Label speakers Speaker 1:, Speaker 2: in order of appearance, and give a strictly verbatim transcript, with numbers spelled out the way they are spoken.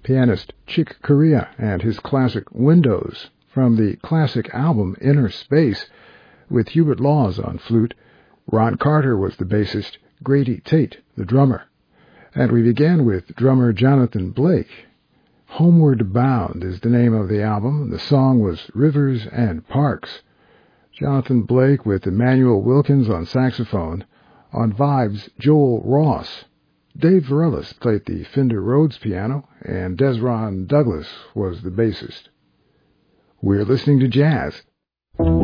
Speaker 1: pianist Chick Corea and his classic Windows from the classic album Inner Space, with Hubert Laws on flute. Ron Carter was the bassist, Grady Tate the drummer. And we began with drummer Jonathan Blake. Homeward Bound is the name of the album. The song was Rivers and Parks. Jonathan Blake with Emmanuel Wilkins on saxophone. On vibes, Joel Ross. Dave Varelis played the Fender Rhodes piano, and Desron Douglas was the bassist. We're listening to jazz.